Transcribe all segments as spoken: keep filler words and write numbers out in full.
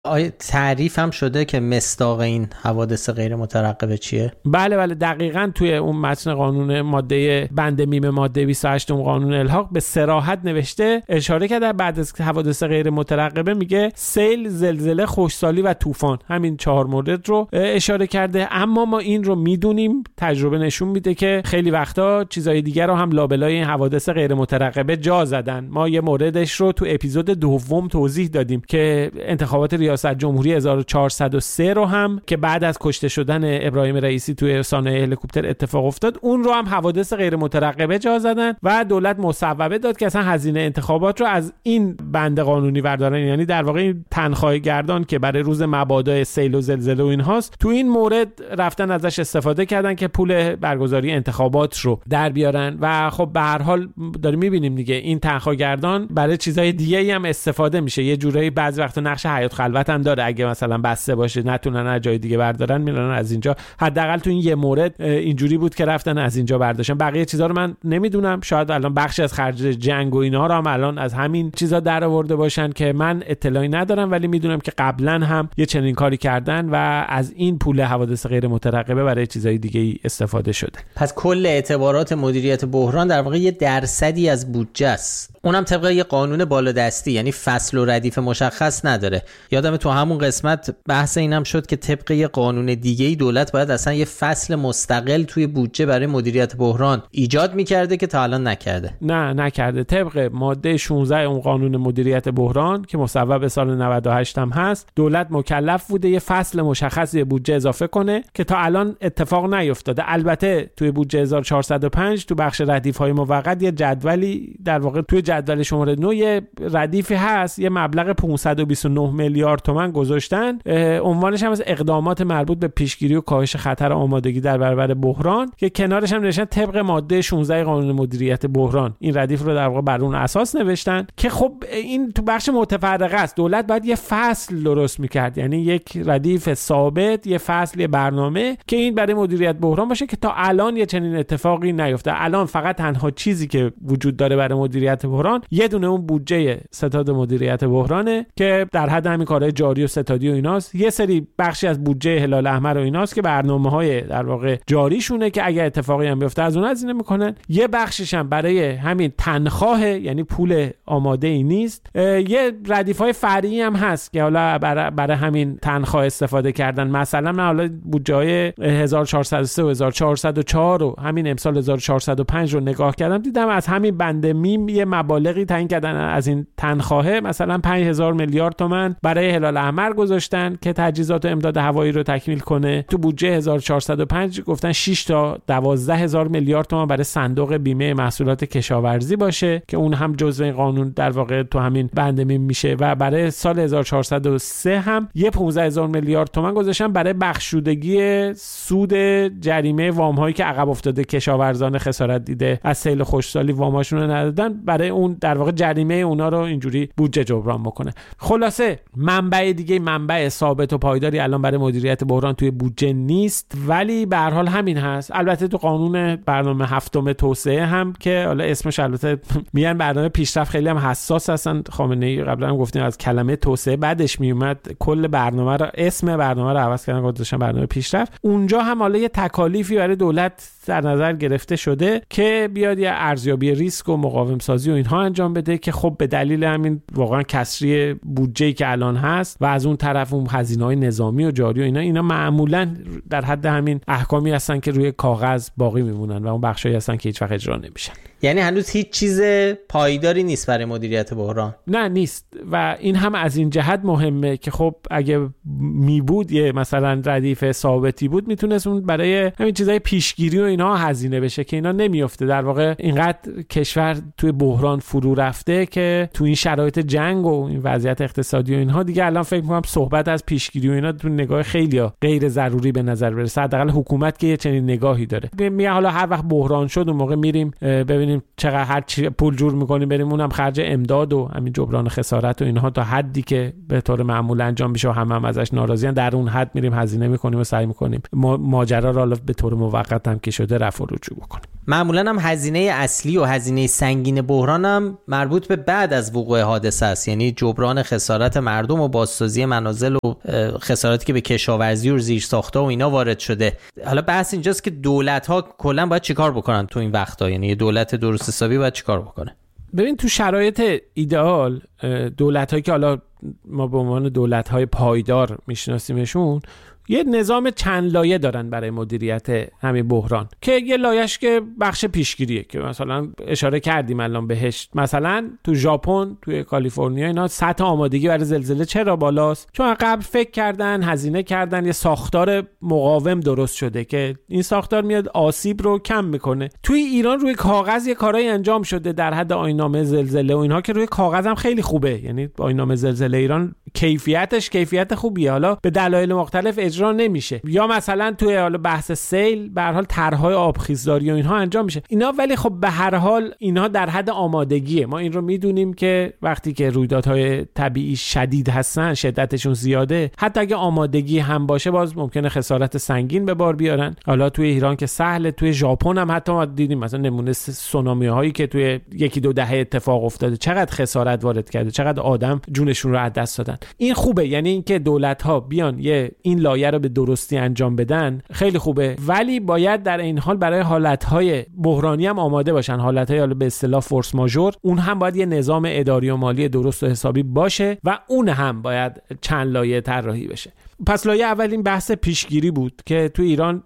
آیا تعریف هم شده که مصداق این حوادث غیر مترقبه چیه؟ بله بله دقیقاً توی اون متن قانون ماده بند میم ماده بیست و هشت قانون الحاق به صراحت نوشته، اشاره کرده بعد از حوادث غیر مترقبه میگه سیل، زلزله، خشکسالی و طوفان، همین چهار مورد رو اشاره کرده. اما ما این رو میدونیم، تجربه نشون میده که خیلی وقتا چیزای دیگر رو هم لابلای این حوادث غیر مترقبه جا زدن. ما یه موردش رو تو اپیزود دوم توضیح دادیم که انتخابات ریاست جمهوری هزار و چهارصد و سه رو هم که بعد از کشته شدن ابراهیم رئیسی توی سانحه هلیکوپتر اتفاق افتاد، اون رو هم حوادث غیر مترقبه جا زدن و دولت مصوبه داد که اصلا هزینه انتخابات رو از این بند قانونی بردارن. یعنی در واقع این تنخواه گردان که برای روز مبادا سیل و زلزله و اینهاست، تو این مورد رفتن ازش استفاده کردن که پول برگزاری انتخابات رو در بیارن. و خب به هر حال داریم میبینیم دیگه این تنخواه گردان برای چیزای دیگه هم استفاده میشه. یه جورایی بعضی وقتا نقش حیات خلوت هم داره، اگه مثلا بسته باشه نتونن از جای دیگه بردارن میرن از اینجا. حداقل تو این یه مورد اینجوری بود که رفتن از اینجا برداشتن. بقیه چیزا رو من نمیدونم، شاید الان بخشی از خرج جنگ و اینا رو هم الان از همین چیزا در آورده باشن که من اطلاعی ندارم، ولی میدونم که قبلا هم یه چنین کاری کردن و از این پول حوادث غیر مترقبه برای چیزای دیگه ای استفاده شده. پس کل اعتبارات مدیریت بحران در واقع یه درصدی از بودجه است، اونم طبق یه قانون بالادستی، یعنی فصل و ردیف مشخص نداره. یادم تو همون قسمت بحث اینم شد که طبق یه قانون دیگه‌ای دولت باید اصلا یه فصل مستقل توی بودجه برای مدیریت بحران ایجاد می‌کرده که تا الان نکرده. نه نکرده. طبق ماده شانزده اون قانون مدیریت بحران که مصوب سال نود و هشت هم هست، دولت مکلف بوده یه فصل مشخصی بودجه اضافه کنه که تا الان اتفاق نیفتاده. البته توی بودجه هزار و چهارصد و پنج تو بخش ردیف‌های موقت یه جدولی در واقع توی جدول شماره نه یه ردیفی هست، یه مبلغ پانصد و بیست و نه میلیارد تومان گذاشتن. عنوانش هم از اقدامات مربوط به پیشگیری و کاهش خطر آمادگی در برابر بحران، که کنارش هم نوشتن طبق ماده شانزده قانون مدیریت بحران. این ردیف رو در واقع بر اون اساس نوشتن که خب این تو بخش متفرقه است. دولت باید یه فصل درست میکرد، یعنی یک ردیف ثابت، یه فصل، یه برنامه که این برای مدیریت بحران باشه که تا الان یه چنین اتفاقی نیفته. الان فقط تنها چیزی که وجود داره برای مدیریت بحران یه دونه اون بودجه ستاد مدیریت بحرانه که در حد همین کارهای جاری و ستادی و ایناست. یه سری بخشی از بودجه هلال احمر و ایناست که برنامه‌های در واقع جاریشونه که اگه اتفاقی هم بیفته از اون هزینه میکنن. یه بخشش هم برای همین تنخواه، یعنی پول آماده ای نیست. یه ردیف‌های فرعی هم هست که حالا برای, برای همین تنخواه استفاده کردن. مثلا من حالا بودجه‌های هزار و چهارصد و سه و هزار و چهارصد و چهار و همین امسال هزار و چهارصد و پنج رو نگاه کردم، دیدم از همین بند میم یه مبالغی تعیین کردن از این تنخواهه. مثلا پنج هزار میلیارد تومان برای هلال احمر گذاشتن که تجهیزات و امداد هوایی رو تکمیل کنه. تو بودجه هزار و چهارصد و پنج گفتن شش تا دوازده هزار میلیارد تومان برای صندوق بیمه محصولات کشاورزی باشه که اون هم جزء این قانون در واقع تو همین بند میم میشه. و برای سال هزار و چهارصد و سه هم یه پانزده هزار میلیارد تومان گذاشتن برای بخشودگی سود جریمه وام هایی که عقب افتاده کشاورزان خسارت دیده از سیل خشکسالی واماشون رو ندادن، برای اون در واقع جریمه اونا رو اینجوری بودجه جبران بکنه. خلاصه منبع دیگه، منبع ثابت و پایداری الان برای مدیریت بحران توی بودجه نیست، ولی به هر حال همین هست. البته تو قانون برنامه هفتم توسعه هم که حالا اسمش البته میگن برنامه پیشرفت، خیلی هم حساس هستن. خامنه‌ای قبلا هم گفتیم از کلمه توسعه بعدش میومد، کل برنامه رو، اسم برنامه رو عوض کردن، گذاشتن برنامه پیشرفت. اونجا هم حالا یه تکالیفی برای دولت در نظر گرفته شده که بیاد یه ارزیابی ریسک و مقاوم سازی و اینها انجام بده که خب به دلیل همین واقعا کسری بودجه‌ای که الان هست و از اون طرف اون هزینه‌های نظامی و جاری و اینا اینا معمولاً در حد همین احکامی هستن که روی کاغذ باقی میمونن و اون بخشایی هستن که هیچ وقت اجرا نمیشن. یعنی هنوز هیچ چیز پایداری نیست برای مدیریت بحران. نه نیست، و این هم از این جهت مهمه که خب اگه می بود یه مثلا ردیف ثابتی بود میتونست اون برای همین چیزای پیشگیری و اینا هزینه بشه که اینا نمیفته. در واقع اینقدر کشور توی بحران فرو رفته که تو این شرایط جنگ و این وضعیت اقتصادی و اینها دیگه الان فکر می‌کنم صحبت از پیشگیری و اینا تو نگاه خیلیا غیر ضروری به نظر برسه. حداقل حکومت که یه چنین نگاهی داره. میگه حالا هر وقت بحران شد اون موقع میریم ببینیم چقدر هر چی پول جور میکنیم بریم اونم خرج امداد و همین جبران خسارت و اینها تا حدی که به طور معمول انجام میشه و همه هم ازش ناراضیان در اون حد میریم هزینه میکنیم و سعی میکنیم ماجرا رو به طور موقت هم که شده رفع و رجوع بکنیم. معمولا هم هزینه اصلی و هزینه سنگین بحران هم مربوط به بعد از وقوع حادثه است، یعنی جبران خسارت مردم و بازسازی منازل و خساراتی که به کشاورزی و زیرساخت‌ها و اینا وارد شده. حالا بحث اینجاست که دولت‌ها کلا باید چیکار بکنن تو این وقتا، یعنی یه دولت درست حسابی باید چیکار بکنه؟ ببین تو شرایط ایدئال دولت‌هایی که حالا ما به عنوان دولت‌های پایدار میشناسیمشون یه نظام چند لایه دارن برای مدیریت همین بحران که یه لایه‌اش که بخش پیشگیریه که مثلا اشاره کردیم الان بهش. مثلا تو ژاپن، توی کالیفرنیا اینا سطح آمادگی برای زلزله چرا بالاست؟ چون قبل فکر کردن، هزینه کردن، یه ساختار مقاوم درست شده که این ساختار میاد آسیب رو کم میکنه. توی ایران روی کاغذ یه کارایی انجام شده در حد آیین‌نامه زلزله و اینها که روی کاغذ هم خیلی خوبه، یعنی آیین‌نامه زلزله ایران کیفیتش کیفیت خوبیه، حالا به دلایل مختلف اجرا نمیشه. یا مثلا توی حالا بحث سیل به هر حال طرح‌های آبخیزداری و اینها انجام میشه اینا، ولی خب به هر حال اینها در حد آمادگیه. ما این رو میدونیم که وقتی که رویدادهای طبیعی شدید هستن، شدتشون زیاده، حتی اگه آمادگی هم باشه باز ممکنه خسارت سنگین به بار بیارن. حالا توی ایران که سهله، توی ژاپن هم حتی ما دیدیم مثلا نمونه سونامی هایی که توی یکی دو دهه اتفاق افتاده چقدر خسارت وارد کرده، چقدر آدم جونشون رو از دست دادن. این خوبه، یعنی اینکه دولت ها بیان یه این لایه رو به درستی انجام بدن خیلی خوبه، ولی باید در این حال برای حالتهای بحرانی هم آماده باشن، حالتهای حالا به اصطلاح فورس ماژور، اون هم باید یه نظام اداری و مالی درست و حسابی باشه و اون هم باید چند لایه طراحی بشه. پس لایه اول این بحث پیشگیری بود که تو ایران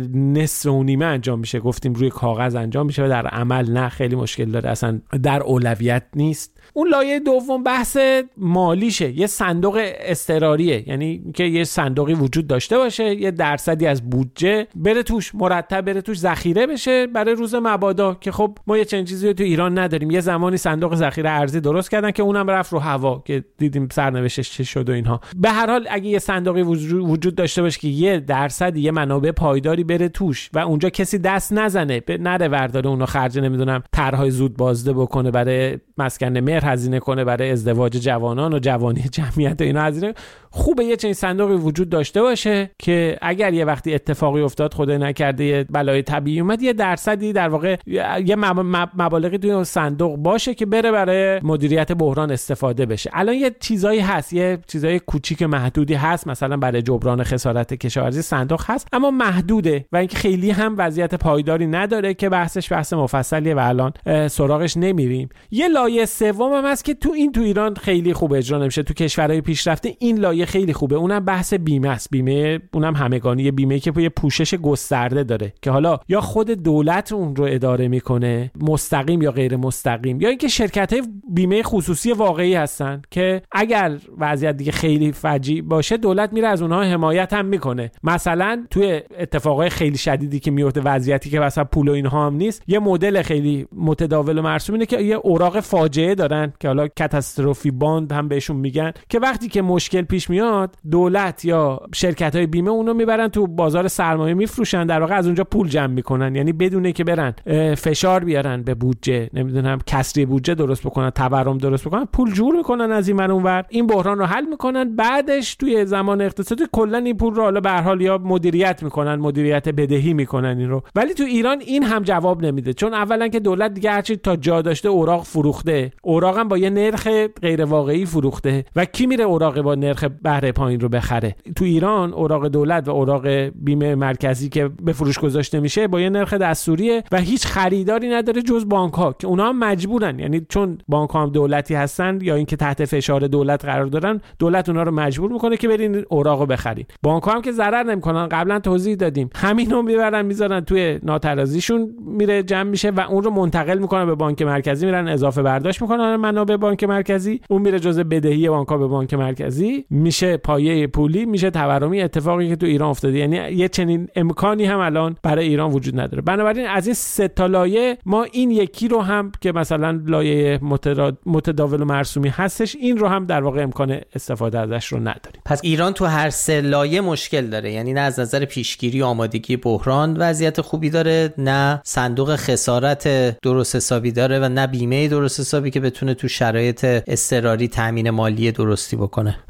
نصف و نیمه انجام میشه، گفتیم روی کاغذ انجام میشه و در عمل نه، خیلی مشکل داره، اصلا در اولویت نیست. اون لایه دوم بحث مالیشه، یه صندوق اضطراریه، یعنی که یه صندوقی وجود داشته باشه، یه درصدی از بودجه بره توش، مرتب بره توش، ذخیره بشه برای روز مبادا، که خب ما یه چنین چیزی تو ایران نداریم. یه زمانی صندوق ذخیره ارزی درست کردن که اونم رفت رو هوا که دیدیم سرنوشتش چه شد و اینها. به هر حال اگه یه صندوقی وجود داشته باشه که یه درصدی یه منابع پایداری بره توش و اونجا کسی دست نزنه، نره ورداره اونو خرج نمیدونم طرحهای زود بازده بکنه، برای مسکن مهر هزینه کنه، برای ازدواج جوانان و جوانی جمعیت و اینا هزینه، خوبه یه چنین صندوقی وجود داشته باشه که اگر یه وقتی اتفاقی افتاد، خدای نکرده یه بلای طبیعی اومد، یه درصدی در واقع یه مبالغی توی صندوق باشه که بره برای مدیریت بحران استفاده بشه. الان یه چیزایی هست، یه چیزای کوچیک محدودی هست، مثلا برای جبران خسارت کشاورزی صندوق هست، اما محدوده و اینکه خیلی هم وضعیت پایداری نداره که بحثش بحث مفصلیه و الان سراغش نمیریم. یه لایه سوم هم هست که تو این تو ایران خیلی خوب اجرا نمیشه، تو کشورهای پیشرفته این لایه خیلی خوبه، اونم بحث بیمه است. بیمه اونم همگانی، بیمه که یه پوشش گسترده داره که حالا یا خود دولت اون رو اداره میکنه مستقیم یا غیر مستقیم، یا اینکه شرکت‌های بیمه خصوصی واقعی هستن که اگر وضعیت دیگه خیلی فجیع باشه دولت میره از اونها حمایت هم میکنه. مثلا توی اتفاقای خیلی شدیدی که میفته، وضعیتی که مثلا پول و اینها هم نیست، یه مدل خیلی متداول و مرسوم اینه که یه اوراق فاجعه دارن که حالا کاتاستروفی باند هم بهشون میگن، که وقتی که مشکل پیش میاد دولت یا شرکت‌های بیمه اونو میبرن تو بازار سرمایه میفروشن، در واقع از اونجا پول جمع میکنن، یعنی بدونه که برن فشار بیارن به بودجه، نمیدونم کسری بودجه درست بکنن، تورم درست بکنن، پول جور میکنن از این ور اون ور، این بحران رو حل میکنن، بعدش توی زمان اقتصادی کلا این پول رو حالا به هر حال یا مدیریت میکنن، مدیریت بدهی میکنن این رو. ولی تو ایران این هم جواب نمیده، چون اولا که دولت دیگه هرچی تا جا داشته اوراق فروخته، اوراق هم با یه نرخ غیر واقعی فروخته و کی میره اوراق با نرخ بهره پایین رو بخره؟ تو ایران اوراق دولت و اوراق بیمه مرکزی که به فروش گذاشته میشه با یه نرخ دستوریه و هیچ خریداری نداره جز بانک ها که اونها هم مجبورن، یعنی چون بانک ها هم دولتی هستن یا اینکه تحت فشار دولت قرار دارن، دولت اونها رو مجبور میکنه که برین اوراقو بخرید. بانک ها هم که ضرر نمیکنن، قبلا توضیح دادیم، همینو میبرن میذارن توی ناترازیشون، میره جمع میشه و اون رو منتقل میکنن به بانک مرکزی، میرن اضافه برداشت میکنن منابع بانک مرکزی، اون میره جزء بدهی بانک ها به بانک مرکزی، میشه پایه پولی، میشه تورمی. اتفاقی که تو ایران افتاده، یعنی یه چنین امکانی هم الان برای ایران وجود نداره. بنابراین از این سه تا لایه ما این یکی رو هم که مثلا لایه متداول و مرسومی هستش، این رو هم در واقع امکان استفاده ازش رو نداریم. پس ایران تو هر سه لایه مشکل داره، یعنی نه از نظر پیشگیری و آمادگی بحران وضعیت خوبی داره، نه صندوق خسارت درست حسابی داره و نه بیمه درست حسابی که بتونه تو شرایط اضطراری تامین مالی درستی بکنه. همینطوره.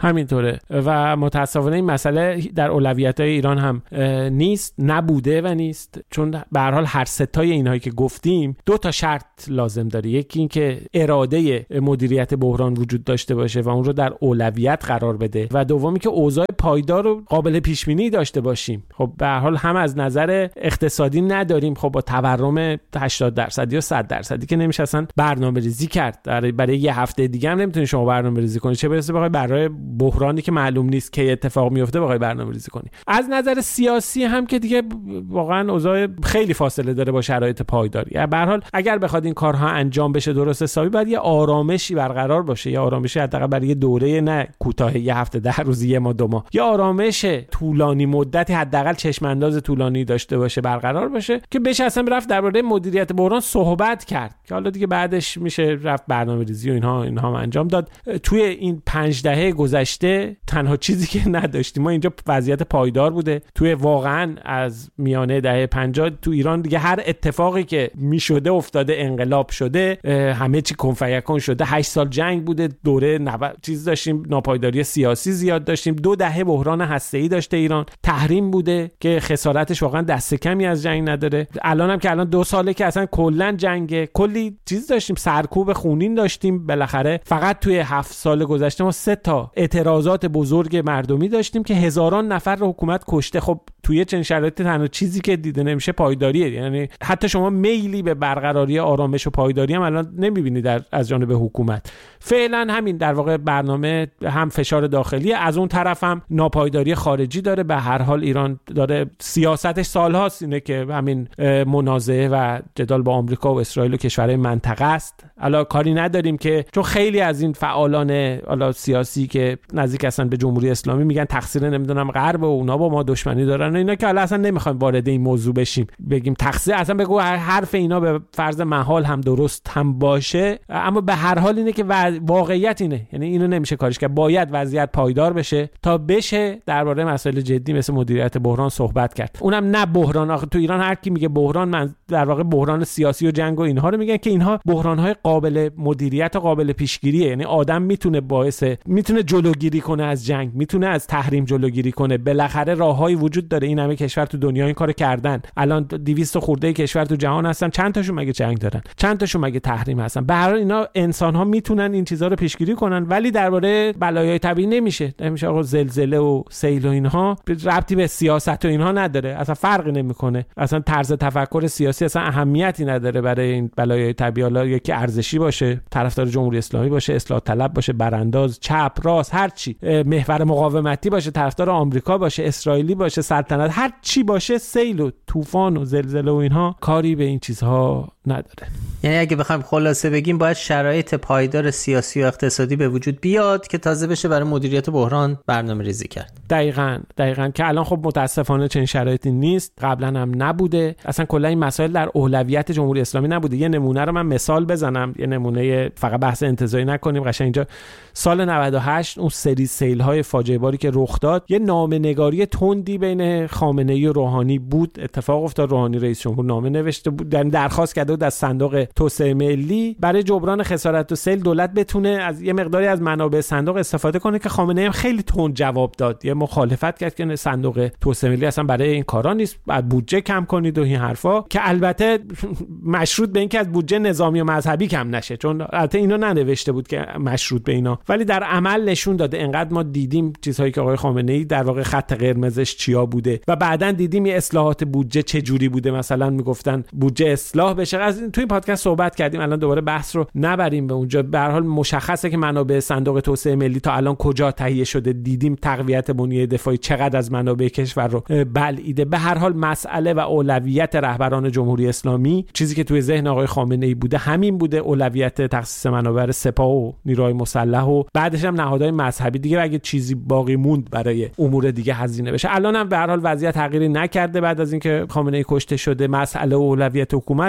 نداره و متاسفانه این مسئله در اولویت‌های ایران هم نیست، نبوده و نیست، چون به هر حال هر ستای اینهایی که گفتیم دو تا شرط لازم داره. یکی این که اراده مدیریت بحران وجود داشته باشه و اون رو در اولویت قرار بده و دومی که اوضاع پایدار و قابل پیش بینی داشته باشیم. خب به هر حال هم از نظر اقتصادی نداریم، خب با تورم هشتاد درصدی یا صد درصدی که نمیشه اصلا برنامه‌ریزی کرد. برای برای یه هفته دیگه هم نمیتونی شما برنامه‌ریزی کنی، چه برسه بخوای برای بحرانی که معلوم نیست کی اتفاق میفته بخوای برنامه‌ریزی کنی. از نظر سیاسی هم که دیگه واقعا اوضاع خیلی فاصله داره با شرایط پایداری. به هر حال اگر بخواد این کارها انجام بشه درست حسابی، باید یه آرامشی برقرار باشه، یه آرامشی حداقل برای یه دوره نه کوتاه، یه هفته، ده روز، یه ماه، دو ماه، یه آرامش طولانی مدتی حداقل چشم انداز طولانی داشته باشه، برقرار باشه که بشه اصلا رفت درباره مدیریت بحران صحبت کرد که حالا دیگه بعدش میشه رفت برنامه‌ریزی و اینها اینها هم انجام داد. توی این پنج دهه گذشته تنها چیزی که نداشتیم ما اینجا وضعیت پایدار بوده. توی واقعا از میانه دهه پنجاه تو ایران دیگه هر اتفاقی که میشده افتاده، انقلاب شده، همه چی کنفیکون شده. هشت سال جنگ بوده، دوره نو... چیز داشتیم، ناپایداری سیاسی زیاد داشتیم، دو دهه بحران هسته‌ای داشته ایران، تحریم بوده که خسارتش واقعا دست کمی از جنگ نداره. الان هم که الان دو ساله که اصلا کلا جنگه، کلی چیز داشتیم، سرکوب خونین داشتیم. بالاخره فقط توی هفت سال گذشته ما سه تا اعتراضات بزرگ مردمی داشتیم که هزاران نفر رو حکومت کشته. خب توی چنین شرایطی تنها چیزی که دیده نمیشه پایداریه. یعنی حتی شما میلی به برقراری آرامش و پایداری هم الان نمیبینید در از جانب حکومت. فعلا همین در واقع برنامه هم فشار داخلی، از اون طرف هم ناپایداری خارجی داره. به هر حال ایران داره سیاستش سالهاست اینه که همین منازعه و جدال با آمریکا و اسرائیل و کشورهای منطقه است. حالا کاری نداریم که چون خیلی از این فعالان حالا سیاسی که نزدیک هستن به جمهوری اسلامی میگن تقصیر نمیدونم غرب و اونا با ما دشمنی دارن و اینا، که حالا اصلا نمیخوایم وارد این موضوع بشیم بگیم تقصیر، اصلا بگو حرف اینا به فرض محال هم درست هم باشه، اما به هر حال اینه که واقعیت اینه. یعنی اینو نمیشه کارش کرد، باید وضعیت پایدار بشه تا بشه درباره مسائل جدی مثل مدیریت بحران صحبت کرد. اونم نه بحران، آخه تو ایران هر کی میگه بحران، من در واقع بحران سیاسی و جنگ و اینها رو میگن که اینها بحران‌های قابل مدیریت و قابل پیشگیریه. یعنی آدم میتونه باعث میتونه جلوگیری کنه از جنگ، میتونه از تحریم جلوگیری کنه. بالاخره راههایی وجود داره. این همه کشور تو دنیا این کارو کردن. الان دویست خورده کشور تو جهان هستن، چند تاشون مگه جنگ دارن؟ چند تاشون مگه تحریم هستن؟ به هر حال اینا انسان‌ها میتونن این چیزا رو پیشگیری کنن، ولی درباره بلایای طبیعی نمیشه. نمیشه آقا زلزله و سیل و اینها ربطی به سیاست و اینها نداره، اصلا فرقی نمیکنه. اصلا طرز تفکر سیاسی اصلا اهمیتی نداره برای این بلایای طبیعی. حالا یکی ارزشی باشه، طرفدار جمهوری اسلامی باشه، اصلاح طلب باشه، برانداز، چپ، راست، هر چی، محور مقاومتی باشه، طرفدار آمریکا باشه، اسرائیلی باشه، سلطنت، هر چی باشه، سیل و طوفان و زلزله و اینها کاری به این چیزها نداره. یعنی اگه بخوایم خلاصه بگیم باید شرایط پایدار سیاسی و اقتصادی به وجود بیاد که تازه بشه برای مدیریت بحران برنامه‌ریزی کرد. دقیقاً دقیقاً که الان خب متاسفانه چنین شرایطی نیست، قبلا هم نبوده. اصلا کلا این مسائل در اولویت جمهوری اسلامی نبوده. یه نمونه رو من مثال بزنم، یه نمونه، فقط بحث انتزاعی نکنیم. قشنگ اینجا سال نود و هشت اون سری سیل‌های فاجعه باری که رخ داد، یه نامه‌نگاری تندی بین خامنه‌ای و روحانی بود. اتفاق افتاد روحانی رئیس جمهور نامه نوشته بود، در درخواست کرده بود از صندوق توسعه ملی برای جبران خسارت و سیل دولت بتونه از یه مقداری از منابع صندوق استفاده کنه، که خامنه‌ای هم خیلی تند جواب داد، یه مخالفت کرد که صندوق توسعه ملی اصلا برای این کارا نیست، بعد بودجه کم کنید و این حرفا، که البته مشروط به این که از بودجه نظامی و مذهبی کم نشه، چون البته اینو ننوشته بود که مشروط به اینا، ولی در عمل نشون داده. انقدر ما دیدیم چیزهایی که آقای خامنه‌ای در واقع خط قرمزش چیا بوده و بعدن دیدیم یه اصلاحات بودجه چه جوری بوده. مثلا میگفتن بودجه اصلاح بشه، از توی این پادکست صحبت کردیم، الان دوباره بحث رو نبریم به اونجا. به هر حال مشخصه که منابع صندوق توسعه ملی تا الان کجا تهیه شده، دیدیم تقویت بنیه دفاعی چقدر از منابع کشور رو بلعیده. به هر حال مسئله و اولویت رهبران جمهوری اسلامی، چیزی که توی ذهن آقای خامنه‌ای بوده همین بوده، اولویت تخصیص منابع سپاه و نیروهای مسلح و بعدش هم نهادهای مذهبی دیگه. اگه چیزی باقی موند برای امور دیگه هزینه بشه. الان هم به هر حال وضعیت تغییری نکرده بعد از اینکه خامنه‌ای کشته شده. مسئله و اولویت حکومت چیزی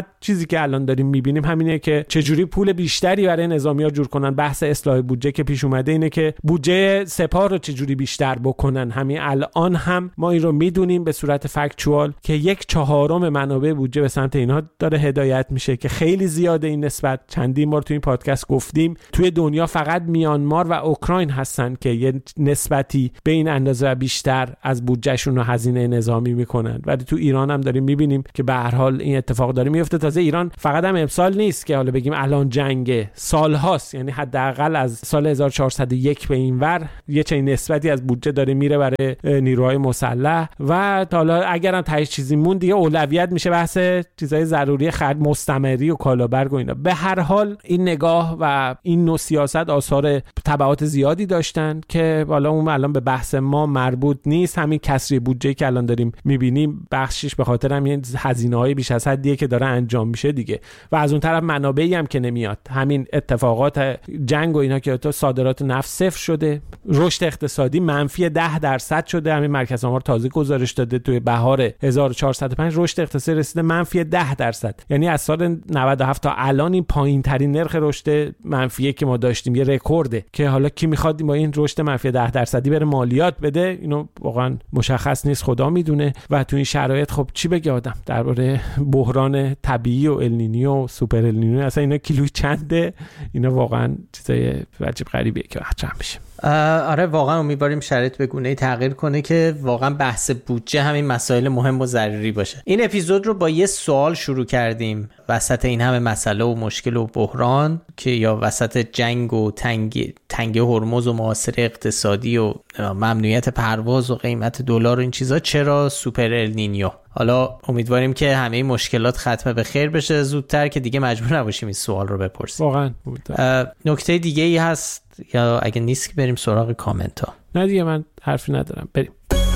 که الان داریم میبینیم همینه که چجوری پول بیشتری برای نظامی‌ها جور کنن. بحث اصلاح بودجه که پیش اومده اینه که بودجه سپاه رو چجوری بیشتر بکنن. همین الان هم ما این رو میدونیم به صورت فکتوال که یک چهارم منابع بودجه به سمت اینها داره هدایت میشه که خیلی زیاده این نسبت. چندین بار تو این پادکست گفتیم توی دنیا فقط میانمار و اوکراین هستن که یه نسبتی به این اندازه بیشتر از بودجهشون رو هزینه نظامی میکنن، ولی تو ایران هم داریم میبینیم که به هر حال این اتفاق داره میفته. تازه ایران فقط هم امسال نیست که حالا بگیم الان جنگه، سالهاست، یعنی حداقل از سال هزار و چهارصد و یک به این ور یه چنین نسبتی از بودجه داره میره برای نیروهای مسلح و حالا اگرم تهش چیزی مون دیگه اولویت میشه بحث چیزای ضروری خرید مستمری و کالابرگ و اینا. به هر حال این نگاه و این نوع سیاست آثار تبعات زیادی داشتن که حالا اون الان به بحث ما مربوط نیست. همین کسری بودجه که الان داریم میبینیم بخشش به خاطر همین هزینه‌های بیش از حدیه که داره انجام میشه دیگه، و از اون طرف منابعی هم که نمیاد. همین اتفاقات جنگ و اینا که تو صادرات نفت صفر شده، رشد اقتصادی منفی ده درصد شده. همین مرکز آمار تازه گزارش داده توی بهار هزار و چهارصد و پنج رشد اقتصادی رسیده منفی ده درصد، یعنی از سال نود و هفت تا الان این پایین ترین نرخ رشد منفیه که ما داشتیم، یه رکورده که حالا کی میخواد با این رشد منفی ده درصدی بره مالیات بده؟ اینو واقعا مشخص نیست، خدا میدونه. و تو این شرایط خب چی بگه آدم درباره بحران طبیعی و النینیو و سوپر النینیو؟ اصلا اینا کیلوی چنده؟ اینا واقعا چیزای عجیب غریبیه که چند میشه. آره واقعا امیدواریم شرایط به گونه‌ای تغییر کنه که واقعا بحث بودجه همین مسائل مهم و ضروری باشه. این اپیزود رو با یه سوال شروع کردیم وسط این همه مسئله و مشکل و بحران، که یا وسط جنگ و تنگ تنگ هرمز و محاصره اقتصادی و ممنوعیت پرواز و قیمت دلار و این چیزا، چرا سوپر النینیو؟ حالا امیدواریم که همه این مشکلات ختم به خیر بشه زودتر که دیگه مجبور نباشیم این سوال رو بپرسیم. واقعا نکته دیگه ای هست یا اگه نیست که بریم سراغ کامنت ها؟ نه دیگه من حرفی ندارم، بریم.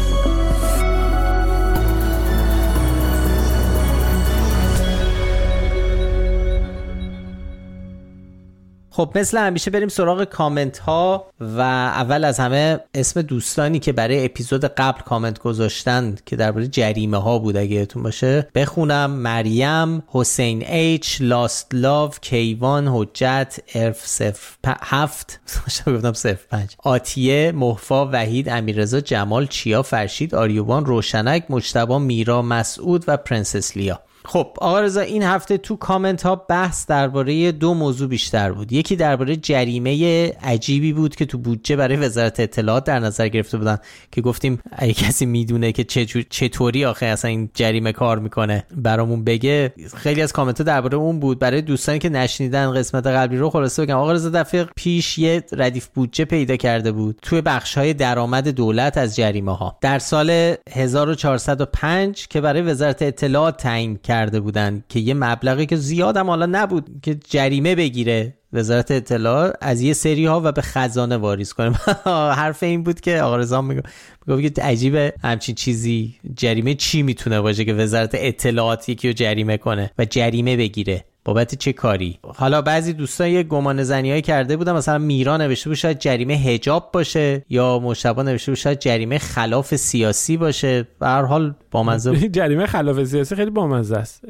خب مثل همیشه بریم سراغ کامنت ها و اول از همه اسم دوستانی که برای اپیزود قبل کامنت گذاشتن که درباره جریمه ها بود اگه یادتون باشه بخونم. مریم، حسین ایچ، لاست لاو، کیوان، حجت، ارف صفر هفت گفتم صفر پنج، آتیه، محفا، وحید، امیررضا، جمال، چیا، فرشید، آریوبان، روشنک، مجتبی، میرا، مسعود و پرنسس لیا. خب آقا رضا، این هفته تو کامنت ها بحث درباره دو موضوع بیشتر بود. یکی درباره جریمه عجیبی بود که تو بودجه برای وزارت اطلاعات در نظر گرفته بودن که گفتیم اگه کسی میدونه که چطوری آخه اصلا این جریمه کار میکنه برامون بگه. خیلی از کامنت ها درباره اون بود. برای دوستانی که نشنیدن قسمت قبلی رو خلاصه بگم، آقا رضا دفعه پیش یه ردیف بودجه پیدا کرده بود توی بخش‌های درآمد دولت از جریمه ها در سال هزار و چهارصد و پنج که برای وزارت اطلاعات تعیین کرده بودن که یه مبلغی که زیادم حالا نبود که جریمه بگیره وزارت اطلاعات از یه سری ها و به خزانه واریز کنه. حرف این بود که آقا رضا میگه میگه عجیبه همچین چیزی، جریمه چی میتونه باشه که وزارت اطلاعات یکی رو جریمه کنه و جریمه بگیره؟ بابت چه کاری؟ حالا بعضی دوستان یه گمان زنیایی کرده بودن، مثلا میرا نوشته بود شاید جریمه حجاب باشه، یا مشتبه نوشته بود شاید جریمه خلاف سیاسی باشه. به هر حال بامزه. جریمه خلاف سیاسی خیلی بامزه است،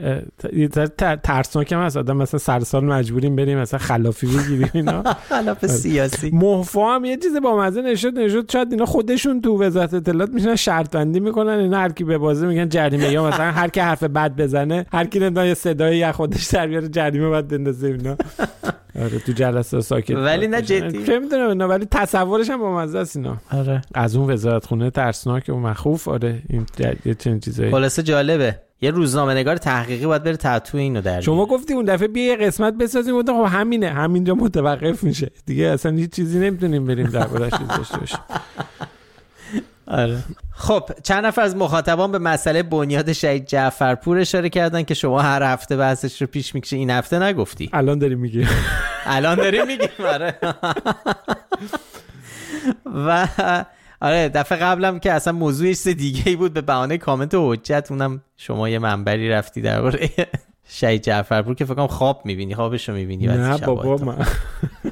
ترسناک هم هست. آدم مثلا سرسال مجبوریم بریم مثلا خلافی بگیریم اینا. خلاف سیاسی. محفا هم یه چیز بامزه نشد نشد شاید اینا خودشون تو وزارت اطلاعات میشن شرط بندی میکنن، اینا هر کی به بازی میگن جریمه، یا مثلا هر کی حرف بد بزنه، هر کی نمیدونه صدای یا خودش در جریمه باید بندازه اینا. آره تو جلسه ساکت. ولی نه جدی چه میدونم اینا، ولی تصورش هم بامزه است اینا. آره از اون وزارت خونه ترسناک و مخوف. آره این یه چنین چیزایی. خلاصه جالبه. یه روزنامه‌نگار تحقیقی باید بره تتو اینو در. شما گفتی اون دفعه بیا یه قسمت بسازیم، گفتم خب همینه، همینجا متوقف میشه دیگه، اصلا هیچ چیزی نمیتونیم بریم دربارش داشته باشیم. آره. خب چند نفر از مخاطبان به مسئله بنیاد شهید جعفرپور اشاره کردن که شما هر هفته بحثش رو پیش میکشی، این هفته نگفتی. الان داریم میگیم. الان داریم میگیم. آره. و آره دفعه قبلم که اصلا موضوعش چیز دیگه ای بود، به بهانه کامنت و حجت اونم شما یه منبری رفتی درباره شهید جعفرپور که فکر کنم خواب میبینی، خوابشو میبینی. نه بابا من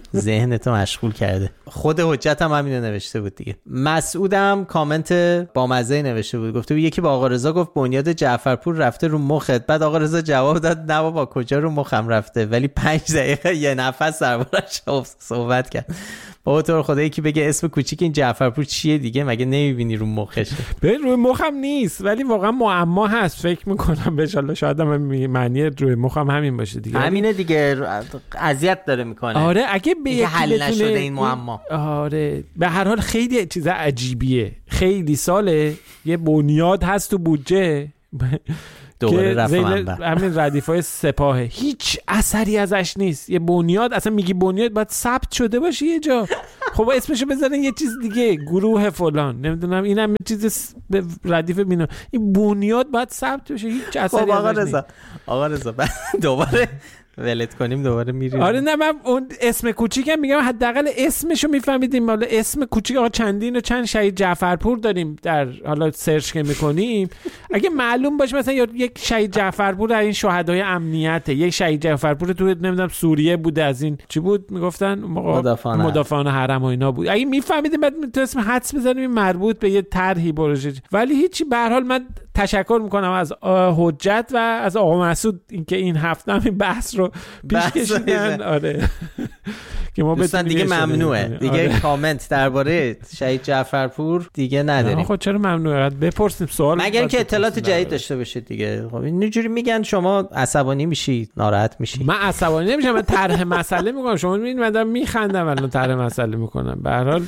ذهنتو مشغول کرده. خود حجت هم همینو نوشته بود دیگه. مسعودم کامنت بامزه نوشته بود، گفته بود یکی با آقا رضا گفت بنیاد جعفرپور رفته رو مخت، بعد آقا رضا جواب داد نه بابا کجا رو مخم رفته، ولی پنج دقیقه یه نفس دربارش صحبت کرد. بابا تو رو خدا یکی بگه اسم کوچیک این جعفرپور چیه دیگه، مگه نمیبینی رو مخشه؟ ببین روی مخم نیست ولی واقعا معما هست، فکر میکنم به ان شاء الله شاید هم معنی روی مخم همین باشه دیگه. همینه دیگه، اذیت داره میکنه. آره اگه به یکی حل نشده این معما. آره به هر حال خیلی چیز عجیبیه، خیلی ساله یه بنیاد هست تو بودجه دوباره رفتم همین ردیفای سپاهه، هیچ اثری ازش نیست. یه بنیاد اصلا میگی بنیاد باید ثبت شده باشه یه جا، خب اسمشو بذارن یه چیز دیگه، گروه فلان نمیدونم، اینم چیز ردیف بینم، این بنیاد باید ثبت بشه، هیچ اثری آقا ازش رضا نیست. آقا رضا دوباره ولت کنیم دوباره میریم. آره نه من اون اسم کوچیکم میگم حداقل اسمشو میفهمیدیم. حالا اسم کوچیک آقا چندین و چند شهید جعفرپور داریم در حالا سرچ که میکنیم، اگه معلوم باشه مثلا یک شهید جعفرپور در این شهدای امنیته، یک شهید جعفرپور تو نمیدونم سوریه بوده، از این چی بود میگفتن مدافعان مدافعان حرم و اینا بود، اگه میفهمیدیم بعد تو اسم حدس بزنیم مربوط به یه طرحی پروژه. ولی هیچی. به هر حال من تشکر میکنم از حجت و از آقا مسعود اینکه این هفته هم این بحث رو پیش کشیدن. آره که ما دوستان دیگه ممنوعه دیگه. آره. کامنت درباره شهید جعفرپور دیگه نداریم. خب چرا ممنوعه؟ بپرسیم سوال مگر اینکه اطلاعات جدید داشته باشید دیگه. خب اینجوری میگن شما عصبانی میشید، ناراحت میشید. من عصبانی نمیشم، من طرح مسئله میکنم. شما میبینید من دارم میخندم الان طرح مسئله میکنم. به هر حال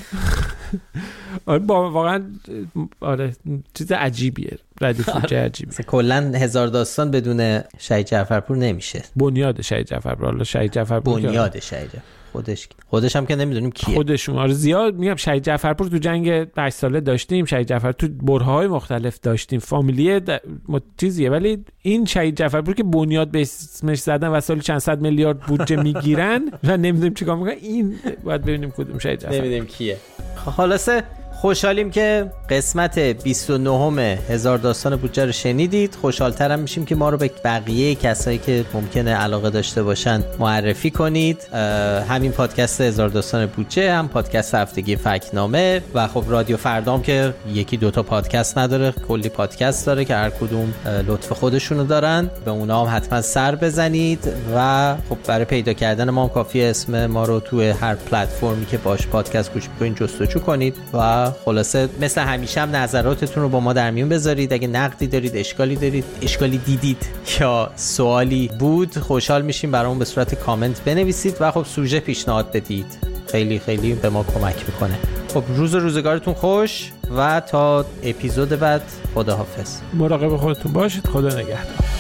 آره با واقعا آره چیز عجیبیه، ردیف آره. عجیبه. کلا هزار داستان بدون شهید جعفرپور نمیشه. بنیاد شهید جعفرپور، حالا شهید جعفرپور بنیاد شهید خودش خودش هم که نمیدونیم کیه خودشون. آره زیاد میگم شهید جعفرپور تو جنگ هشت ساله داشتیم، شهید جعفر تو برهه‌های مختلف داشتیم، فامیلیه د... چیزیه، ولی این شهید جعفرپور که بنیاد به اسمش زدن و سال چند صد میلیارد بودجه میگیرن و نمیدونیم چیکار میکنن، این باید ببینیم کدوم شهید جعفر، نمیدونیم کیه. خلاصه خوشحالیم که قسمت بیست و نهم هزار داستان بودجه رو شنیدید. خوشحال‌ترم میشیم که ما رو به بقیه کسایی که ممکنه علاقه داشته باشن معرفی کنید. همین پادکست هزار داستان بودجه، هم پادکست هفتگی فکت‌نامه و خب رادیو فردام که یکی دوتا پادکست نداره، کلی پادکست داره که هر کدوم لطف خودشونو دارن. به اونا هم حتما سر بزنید و خب برای پیدا کردن ما هم کافیه اسم ما رو توی هر پلتفرمی که باش پادکست گوش می‌کنید جستجو کنید و خلاصه مثل همیشه هم نظراتتون رو با ما در میون بذارید. اگه نقدی دارید، اشکالی دارید، اشکالی دیدید یا سوالی بود، خوشحال میشیم برامون به صورت کامنت بنویسید و خب سوژه پیشنهاد بدید، خیلی خیلی به ما کمک میکنه. خب روز و روزگارتون خوش و تا اپیزود بعد خداحافظ. مراقب خودتون باشید. خدا نگهدار.